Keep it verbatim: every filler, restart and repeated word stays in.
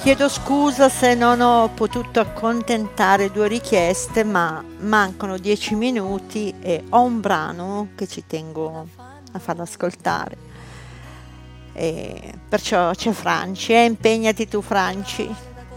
Chiedo scusa se non ho potuto accontentare due richieste, ma mancano dieci minuti e ho un brano che ci tengo a farlo ascoltare. E perciò c'è Franci, eh, impegnati tu Franci.